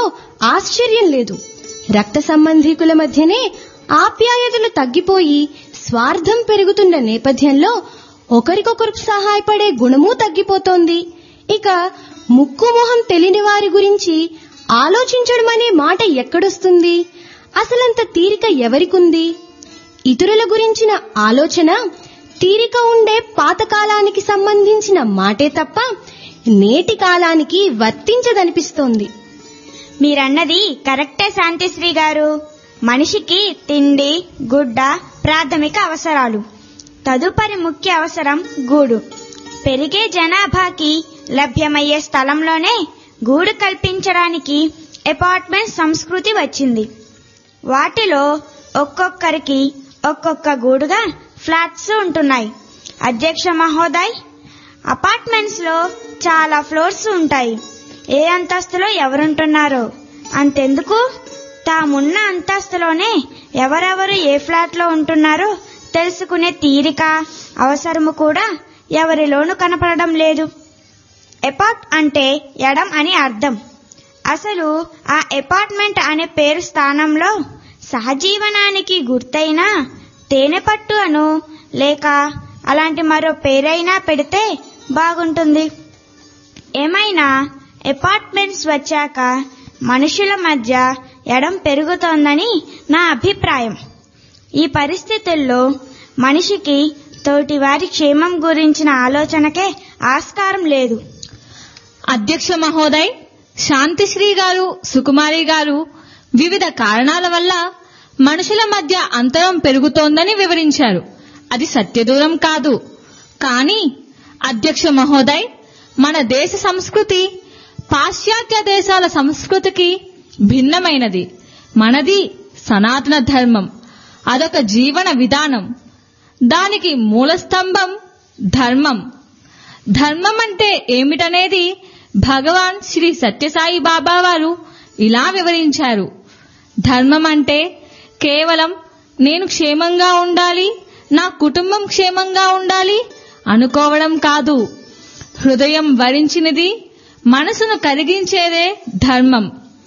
ఆశ్చర్యం లేదు. రక్త సంబంధీకుల మధ్యనే ఆప్యాయతలు తగ్గిపోయి స్వార్థం పెరుగుతున్న నేపథ్యంలో ఒకరికొకరు సహాయపడే గుణమూ తగ్గిపోతోంది. ఇక ముక్కు మొహం తెలియని వారి గురించి ఆలోచించడం అనే మాట ఎక్కడొస్తుంది? అసలంత తీరిక ఎవరికుంది? ఇతరుల గురించిన ఆలోచన తీరిక ఉండే పాతకాలానికి సంబంధించిన మాటే తప్ప నేటి కాలానికి వర్తించదనిపిస్తోంది. మీరన్నది కరెక్టే శాంతిశ్రీ గారు. మనిషికి తిండి, గుడ్డ ప్రాథమిక అవసరాలు. తదుపరి ముఖ్య అవసరం గూడు. పెరిగే జనాభాకి లభ్యమయ్యే స్థలంలోనే గూడు కల్పించడానికి అపార్ట్మెంట్ సంస్కృతి వచ్చింది. వాటిలో ఒక్కొక్కరికి ఒక్కొక్క గూడుగా ఫ్లాట్స్ ఉంటున్నాయి. అధ్యక్ష మహోదయ్, అపార్ట్మెంట్స్ లో చాలా ఫ్లోర్స్ ఉంటాయి. ఏ అంతస్తులో ఎవరుంటున్నారో అంతెందుకు, తామున్న అంతస్తులోనే ఎవరెవరు ఏ ఫ్లాట్ లో ఉంటున్నారో తెలుసుకునే తీరిక, అవసరము కూడా ఎవరిలోనూ కనపడడం లేదు. అపార్ట్ అంటే ఎడం అని అర్థం. అసలు ఆ అపార్ట్మెంట్ అనే పేరు స్థానంలో సహజీవనానికి గుర్తైన తేనెపట్టు అను లేక అలాంటి మరో పేరైనా పెడితే బాగుంటుంది. ఏమైనా అపార్ట్మెంట్స్ వచ్చాక మనుషుల మధ్య ఎడం పెరుగుతోందని నా అభిప్రాయం. ఈ పరిస్థితుల్లో మనిషికి తోటివారి క్షేమం గురించిన ఆలోచనకే ఆస్కారం లేదు. అధ్యక్ష మహోదయ్, శాంతిశ్రీ గారు, సుకుమారి గారు వివిధ కారణాల వల్ల మనుషుల మధ్య అంతరం పెరుగుతోందని వివరించారు. అది సత్యదూరం కాదు. కానీ అధ్యక్ష మహోదయ్, మన దేశ సంస్కృతి పాశ్చాత్య దేశాల సంస్కృతికి భిన్నమైనది. మనది సనాతన ధర్మం. అదొక జీవన విధానం. దానికి మూలస్తంభం ధర్మం. ధర్మం అంటే ఏమిటనేది భగవాన్ శ్రీ సత్యసాయి బాబా వారు ఇలా వివరించారు. ధర్మం అంటే కేవలం నేను క్షేమంగా ఉండాలి, నా కుటుంబం క్షేమంగా ఉండాలి అనుకోవడం కాదు. హృదయం వరించినది, మనసును కరిగించేదే ధర్మం.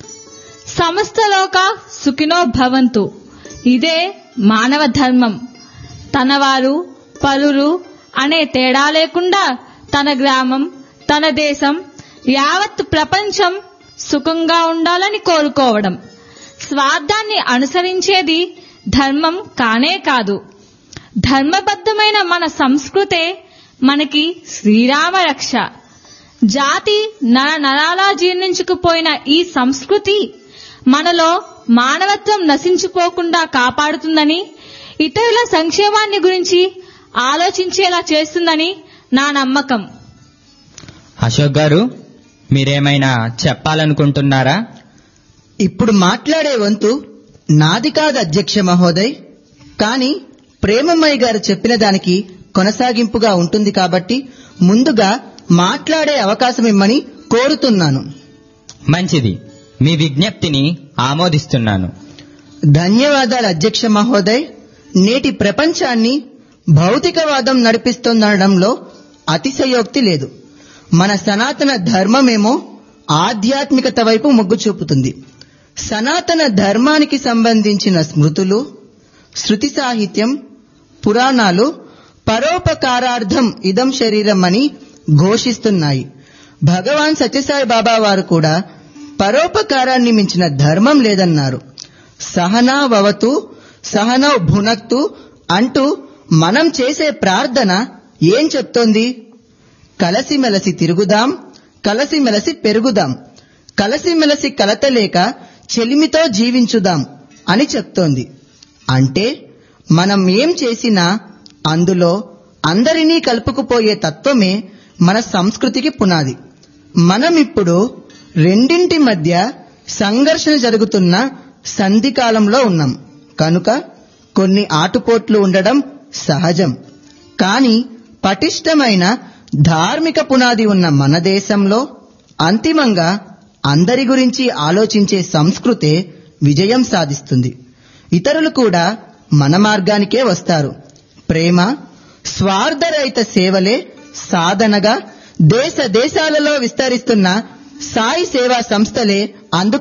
సమస్తలోక సుఖినో భవంతు, ఇదే మానవ ధర్మం. తనవారు పరులు అనే తేడా లేకుండా తన గ్రామం, తన దేశం, యావత్ ప్రపంచం సుఖంగా ఉండాలని కోరుకోవడం. స్వార్థాన్ని అనుసరించేది ధర్మం కానే కాదు. ధర్మబద్ధమైన మన సంస్కృతే మనకి శ్రీరామ రక్ష. జాతి నరాలా జీర్ణించుకుపోయిన ఈ సంస్కృతి మనలో మానవత్వం నశించిపోకుండా కాపాడుతుందని, ఇతరుల సంక్షేమాన్ని గురించి ఆలోచించేలా చేస్తుందని నా నమ్మకం. అశోక్ గారు, మీరేమైనా చెప్పాలనుకుంటున్నారా? ఇప్పుడు మాట్లాడే వంతు నాది కాదు అధ్యక్ష మహోదయ్. కానీ ప్రేమమ్మయ్య గారు చెప్పిన దానికి కొనసాగింపుగా ఉంటుంది కాబట్టి ముందుగా మాట్లాడే అవకాశం ఇమ్మని కోరుతున్నాను. మంచిది, మీ విజ్ఞప్తిని ఆమోదిస్తున్నాను. ధన్యవాదాలు అధ్యక్ష మహోదయ్. నేటి ప్రపంచాన్ని భౌతికవాదం నడిపిస్తుందనడంలో అతిశయోక్తి లేదు. మన సనాతన ధర్మమేమో ఆధ్యాత్మికత వైపు మొగ్గు చూపుతుంది. సనాతన ధర్మానికి సంబంధించిన స్మృతులు, శృతి సాహిత్యం, పురాణాలు పరోపకారార్థం ఇదం శరీరం అని ఘోషిస్తున్నాయి. భగవాన్ సత్యసాయి బాబా వారు కూడా పరోపకారాన్ని మించిన ధర్మం లేదన్నారు. సహనా వవతు సహనౌ భునక్తు అంటూ మనం చేసే ప్రార్థన ఏం చెప్తోంది? కలసిమెలసి తిరుగుదాం, కలసిమెలసి పెరుగుదాం, కలసిమెలసి కలతలేక చెలిమితో జీవించుదాం అని చెప్తోంది. అంటే మనం ఏం చేసినా అందులో అందరినీ కలుపుకుపోయే తత్వమే మన సంస్కృతికి పునాది. మనం ఇప్పుడు రెండింటి మధ్య సంఘర్షణ జరుగుతున్న సంధికాలంలో ఉన్నాం కనుక కొన్ని ఆటుపోట్లు ఉండడం సహజం. కానీ పటిష్టమైన ధార్మిక పునాది ఉన్న మన దేశంలో అంతిమంగా అందరి గురించి ఆలోచించే సంస్కృతే విజయం సాధిస్తుంది. ఇతరులు కూడా మన మార్గానికే వస్తారు. ప్రేమ, స్వార్థరహిత సేవలే సాధనగా దేశ దేశాలలో విస్తరిస్తున్న సాయి సేవా సంస్థలే అందుకు